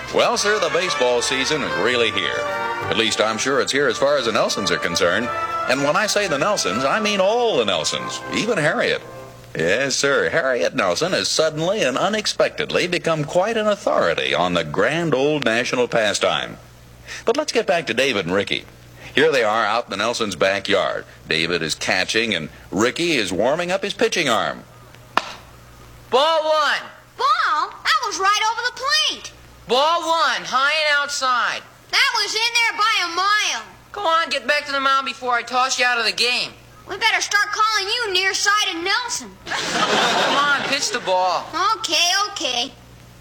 Well, sir, the baseball season is really here. At least I'm sure it's here as far as the Nelsons are concerned. And when I say the Nelsons, I mean all the Nelsons, even Harriet. Yes, sir, Harriet Nelson has suddenly and unexpectedly become quite an authority on the grand old national pastime. But let's get back to David and Ricky. Here they are out in the Nelsons' backyard. David is catching and Ricky is warming up his pitching arm. Ball one. Ball? That was right over the plate. Ball one, high and outside. That was in there by a mile. Go on, get back to the mound before I toss you out of the game. We better start calling you nearsighted Nelson. Come on, pitch the ball. Okay.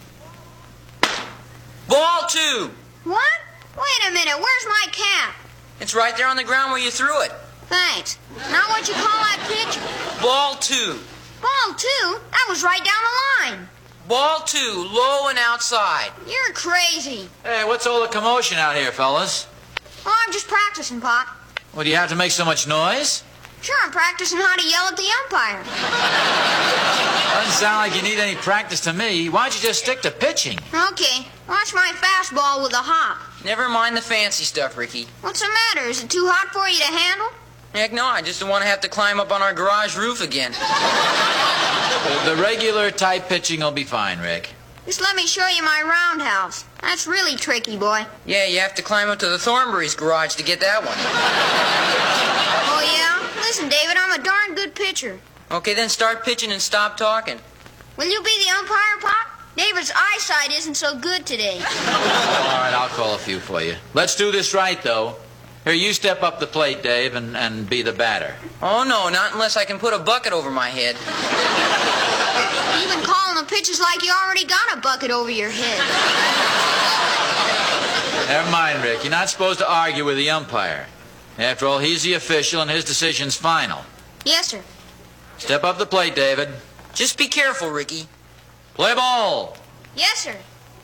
Ball two. What? Wait a minute, where's my cap? It's right there on the ground where you threw it. Thanks. Now what you call that pitch? Ball two. Ball two? That was right down the line. Ball two, low and outside. You're crazy. Hey, what's all the commotion out here, fellas? Oh, I'm just practicing, Pop. Well, do you have to make so much noise? Sure, I'm practicing how to yell at the umpire. Doesn't sound like you need any practice to me. Why don't you just stick to pitching? Okay, watch my fastball with a hop. Never mind the fancy stuff, Ricky. What's the matter? Is it too hot for you to handle? Heck no, I just don't want to have to climb up on our garage roof again. The regular type pitching will be fine, Rick. Just let me show you my roundhouse. That's really tricky, boy. Yeah, you have to climb up to the Thornberry's garage to get that one. Oh, yeah? Listen, David, I'm a darn good pitcher. Okay, then start pitching and stop talking. Will you be the umpire, Pop? David's eyesight isn't so good today. All right, I'll call a few for you. Let's do this right, though. Here, you step up the plate, Dave, and be the batter. Oh, no, not unless I can put a bucket over my head. You've been calling the pitches like you already got a bucket over your head. Never mind, Rick. You're not supposed to argue with the umpire. After all, he's the official, and his decision's final. Yes, sir. Step up the plate, David. Just be careful, Ricky. Play ball. Yes, sir.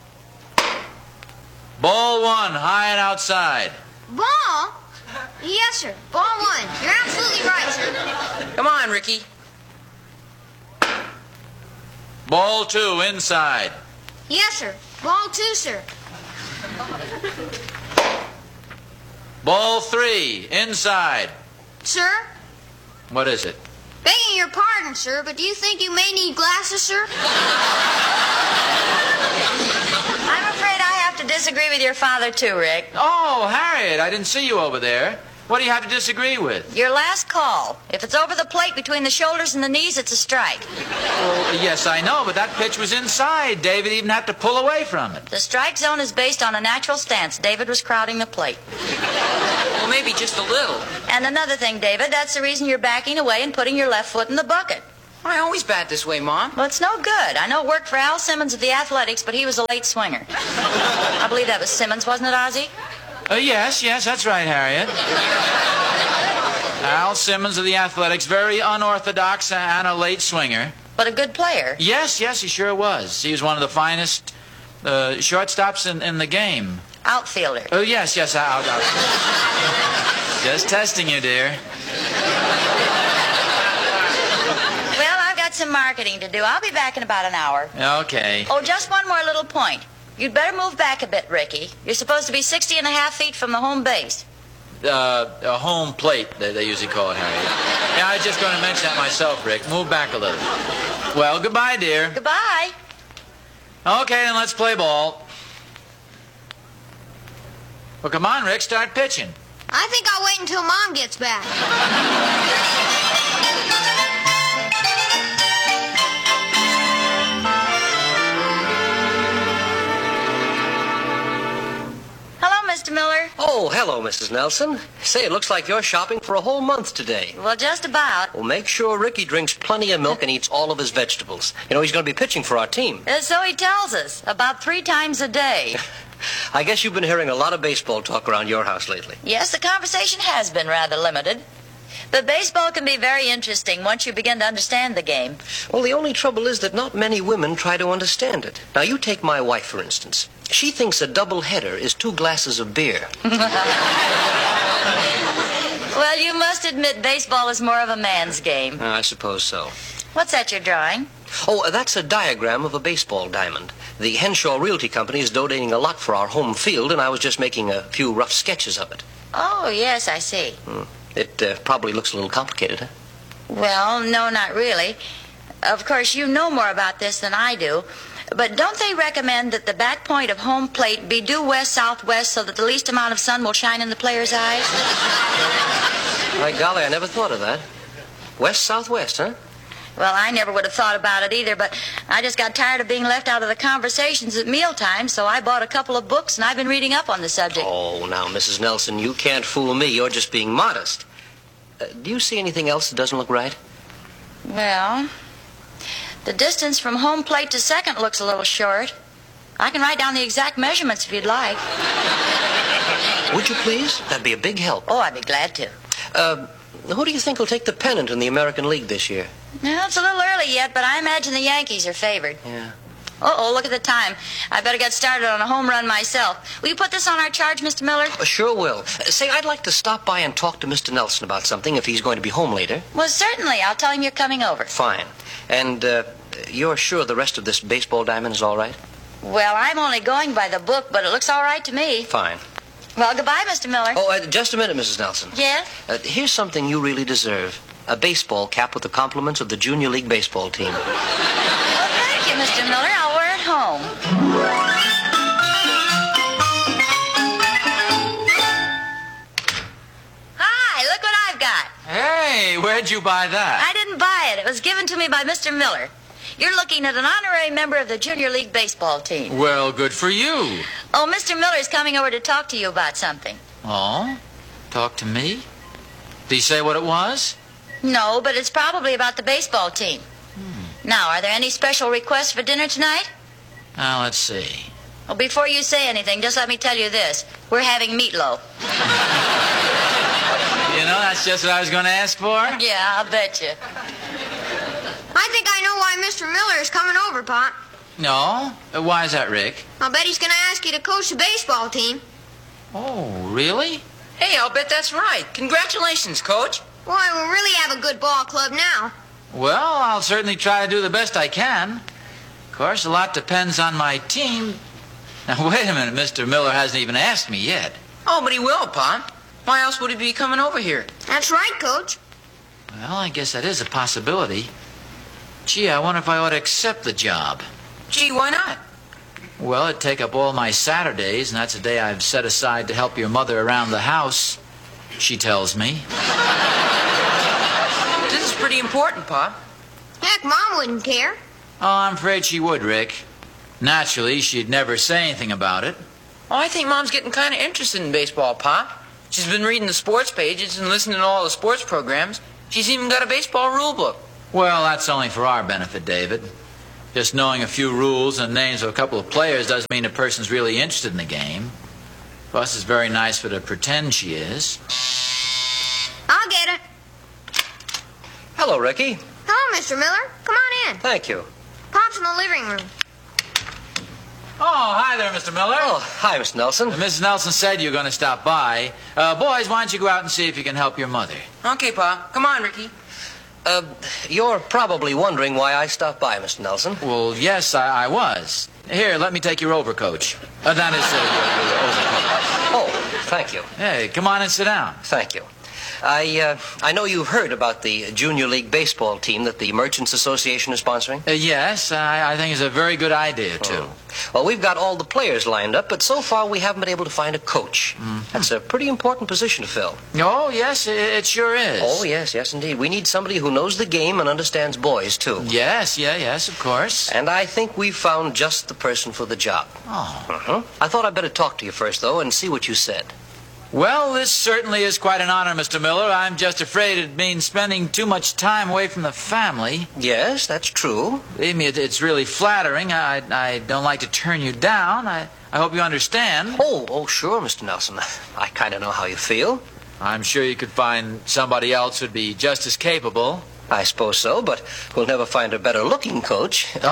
Ball one, high and outside. Ball? Yes, sir. Ball one. You're absolutely right, sir. Come on, Ricky. Ball two, inside. Yes, sir. Ball two, sir. Ball three, inside. Sir? What is it? Begging your pardon, sir, but do you think you may need glasses, sir? I'm afraid I have to disagree with your father, too, Rick. Oh, Harriet, I didn't see you over there. What do you have to disagree with? Your last call. If it's over the plate between the shoulders and the knees, it's a strike. Well, yes, I know, but that pitch was inside. David even had to pull away from it. The strike zone is based on a natural stance. David was crowding the plate. Well, maybe just a little. And another thing, David, that's the reason you're backing away and putting your left foot in the bucket. I always bat this way, Mom. Well, it's no good. I know it worked for Al Simmons of the Athletics, but he was a late swinger. I believe that was Simmons, wasn't it, Ozzie? Yes, that's right, Harriet. Al Simmons of the Athletics, very unorthodox and a late swinger. But a good player. Yes, he sure was. He was one of the finest shortstops in the game. Outfielder. Oh, yes, out. Just testing you, dear. Well, I've got some marketing to do. I'll be back in about an hour. Okay. Oh, just one more little point. You'd better move back a bit, Ricky. You're supposed to be 60.5 feet from the home base. A home plate, they usually call it, Harriet. Yeah, I was just going to mention that myself, Rick. Move back a little. Well, goodbye, dear. Goodbye. Okay, then let's play ball. Well, come on, Rick, start pitching. I think I'll wait until Mom gets back. Hello, Mr. Miller. Oh, hello, Mrs. Nelson. Say, it looks like you're shopping for a whole month today. Well, just about. Well, make sure Ricky drinks plenty of milk and eats all of his vegetables. You know, he's going to be pitching for our team. So he tells us, about 3 times a day. I guess you've been hearing a lot of baseball talk around your house lately. Yes, the conversation has been rather limited. But baseball can be very interesting once you begin to understand the game. Well, the only trouble is that not many women try to understand it. Now, you take my wife, for instance. She thinks a double header is 2 glasses of beer. Well, you must admit baseball is more of a man's game. I suppose so. What's that you're drawing? Oh, that's a diagram of a baseball diamond. The Henshaw Realty Company is donating a lot for our home field, and I was just making a few rough sketches of it. Oh, yes, I see. It probably looks a little complicated, huh? Well, no, not really. Of course, you know more about this than I do. But don't they recommend that the back point of home plate be due west-southwest so that the least amount of sun will shine in the player's eyes? By golly, I never thought of that. West-southwest, huh? Well, I never would have thought about it either, but I just got tired of being left out of the conversations at mealtime, so I bought a couple of books, and I've been reading up on the subject. Oh, now, Mrs. Nelson, you can't fool me. You're just being modest. Do you see anything else that doesn't look right? Well, the distance from home plate to second looks a little short. I can write down the exact measurements if you'd like. Would you please? That'd be a big help. Oh, I'd be glad to. Who do you think will take the pennant in the American League this year? Well, it's a little early yet, but I imagine the Yankees are favored. Yeah. Uh-oh, look at the time. I better get started on a home run myself. Will you put this on our charge, Mr. Miller? Sure will. Say, I'd like to stop by and talk to Mr. Nelson about something if he's going to be home later. Well, certainly. I'll tell him you're coming over. Fine. And you're sure the rest of this baseball diamond is all right? Well, I'm only going by the book, but it looks all right to me. Fine. Well, goodbye, Mr. Miller. Oh, just a minute, Mrs. Nelson. Yes? Here's something you really deserve. A baseball cap with the compliments of the Junior League baseball team. Well, thank you, Mr. Miller. I'll wear it home. Hi, look what I've got. Hey, where'd you buy that? I didn't buy it. It was given to me by Mr. Miller. You're looking at an honorary member of the Junior League baseball team. Well, good for you. Oh, Mr. Miller's coming over to talk to you about something. Oh? Talk to me? Did he say what it was? No, but it's probably about the baseball team. Now, are there any special requests for dinner tonight? Now, let's see. Well, before you say anything, just let me tell you this. We're having meatloaf. You know, that's just what I was going to ask for. Yeah, I'll bet you. I think I know why Mr. Miller is coming over, Pop. No? Why is that, Rick? I'll bet he's going to ask you to coach the baseball team. Oh, really? Hey, I'll bet that's right. Congratulations, Coach. Boy, we'll really have a good ball club now. Well, I'll certainly try to do the best I can. Of course, a lot depends on my team. Now, wait a minute. Mr. Miller hasn't even asked me yet. Oh, but he will, Pop. Why else would he be coming over here? That's right, Coach. Well, I guess that is a possibility. Gee, I wonder if I ought to accept the job. Gee, why not? Well, it'd take up all my Saturdays, and that's a day I've set aside to help your mother around the house, she tells me. This is pretty important, Pop. Heck, Mom wouldn't care. Oh, I'm afraid she would, Rick. Naturally, she'd never say anything about it. Oh, I think Mom's getting kind of interested in baseball, Pop. She's been reading the sports pages and listening to all the sports programs. She's even got a baseball rule book. Well, that's only for our benefit, David. Just knowing a few rules and names of a couple of players doesn't mean a person's really interested in the game. Plus, it's very nice for her to pretend she is. I'll get it. Hello, Ricky. Hello, Mr. Miller. Come on in. Thank you. Pop's in the living room. Oh, hi there, Mr. Miller. Oh, hi, Mr. Nelson. Mrs. Nelson said you were going to stop by. Boys, why don't you go out and see if you can help your mother? Okay, Pop. Come on, Ricky. You're probably wondering why I stopped by, Mr. Nelson. Well, yes, I was. Here, let me take your overcoat. That is your overcoat. Oh, thank you. Hey, come on and sit down. Thank you. I know you've heard about the Junior League baseball team that the Merchants Association is sponsoring. Yes, I think it's a very good idea, too. Well, we've got all the players lined up, but so far we haven't been able to find a coach. That's a pretty important position to fill. Oh, yes, it sure is. Oh, yes, indeed. We need somebody who knows the game and understands boys, too. Yes, of course. And I think we've found just the person for the job. Oh. I thought I'd better talk to you first, though, and see what you said. Well, this certainly is quite an honor, Mr. Miller. I'm just afraid it means spending too much time away from the family. Yes, that's true. Believe me, it's really flattering. I don't like to turn you down. I hope you understand. Oh, sure, Mr. Nelson. I kind of know how you feel. I'm sure you could find somebody else who'd be just as capable. I suppose so, but we'll never find a better-looking coach. I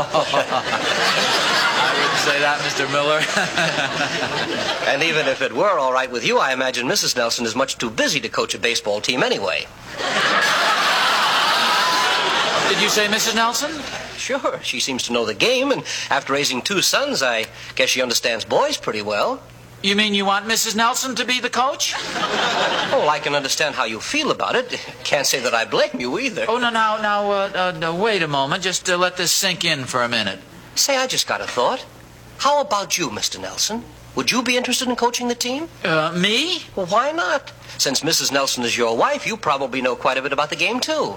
wouldn't say that, Mr. Miller. And even if it were all right with you, I imagine Mrs. Nelson is much too busy to coach a baseball team anyway. Did you say Mrs. Nelson? Sure, she seems to know the game, and after raising 2 sons, I guess she understands boys pretty well. You mean you want Mrs. Nelson to be the coach? Oh, I can understand how you feel about it. Can't say that I blame you either. Oh, no, wait a moment. Just let this sink in for a minute. Say, I just got a thought. How about you, Mr. Nelson? Would you be interested in coaching the team? Me? Well, why not? Since Mrs. Nelson is your wife, you probably know quite a bit about the game, too.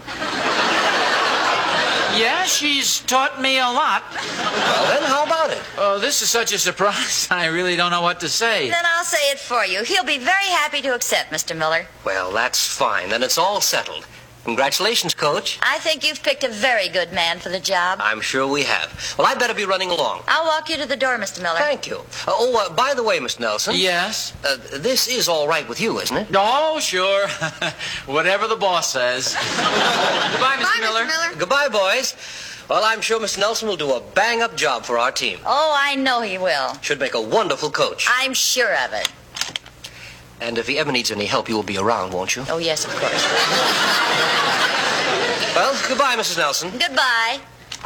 Yeah, she's taught me a lot. Well, then, how about it? Oh, this is such a surprise. I really don't know what to say. Then I'll say it for you. He'll be very happy to accept, Mr. Miller. Well, that's fine. Then it's all settled. Congratulations, Coach. I think you've picked a very good man for the job. I'm sure we have. Well, I'd better be running along. I'll walk you to the door, Mr. Miller. Thank you. By the way, Mr. Nelson. Yes? This is all right with you, isn't it? Oh, sure. Whatever the boss says. Goodbye, Mr. Miller. Goodbye, boys. Well, I'm sure Mr. Nelson will do a bang-up job for our team. Oh, I know he will. Should make a wonderful coach. I'm sure of it. And if he ever needs any help, you will be around, won't you? Oh, yes, of course. Well, goodbye, Mrs. Nelson. Goodbye.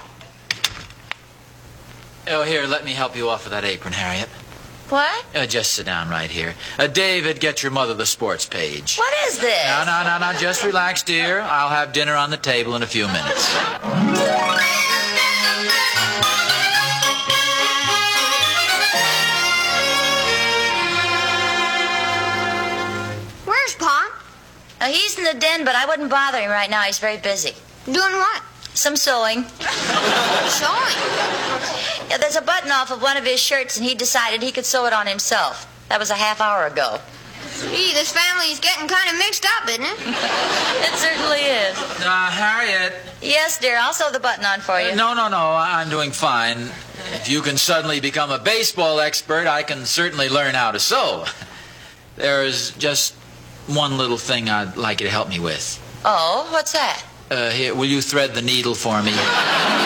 Oh, here, let me help you off with that apron, Harriet. What? Just sit down right here. David, get your mother the sports page. What is this? No. Just relax, dear. I'll have dinner on the table in a few minutes. Where's Pa? He's in the den, but I wouldn't bother him right now. He's very busy. Doing what? Some sewing. Sewing. Yeah, there's a button off of one of his shirts, and he decided he could sew it on himself. That was a half hour ago. Gee, this family's getting kind of mixed up, isn't it? It certainly is. Harriet. Yes, dear, I'll sew the button on for you. No, I'm doing fine. If you can suddenly become a baseball expert, I can certainly learn how to sew. There's just one little thing I'd like you to help me with. Oh, what's that? Here, will you thread the needle for me?